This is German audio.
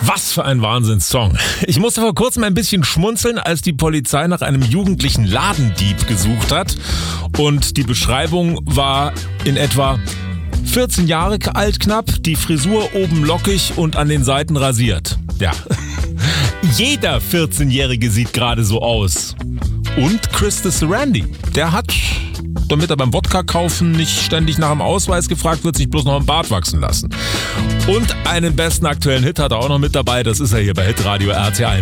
Was für ein Wahnsinnssong. Ich musste vor kurzem ein bisschen schmunzeln, als die Polizei nach einem jugendlichen Ladendieb gesucht hat. Und die Beschreibung war in etwa 14 Jahre alt knapp, die Frisur oben lockig und an den Seiten rasiert. Ja, jeder 14-Jährige sieht gerade so aus. Und Chris the Randy, der hat, damit er beim Wodka-Kaufen nicht ständig nach dem Ausweis gefragt wird, sich bloß noch einen Bart wachsen lassen. Und einen besten aktuellen Hit hat er auch noch mit dabei, das ist er hier bei Hitradio RT1.